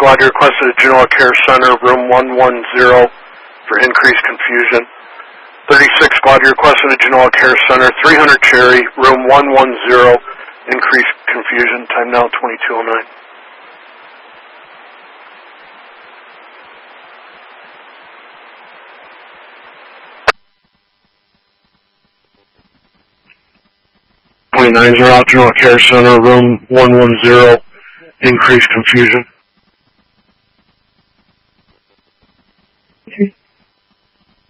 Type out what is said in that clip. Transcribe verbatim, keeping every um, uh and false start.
squad, you requested a Genoa Care Center, room one one zero, for increased confusion. thirty-six squad, you requested a Genoa Care Center, three hundred Cherry, room one one zero, increased confusion. Time now twenty-two oh nine. twenty-nines are out, Genoa Care Center, room one one zero, increased confusion. Okay.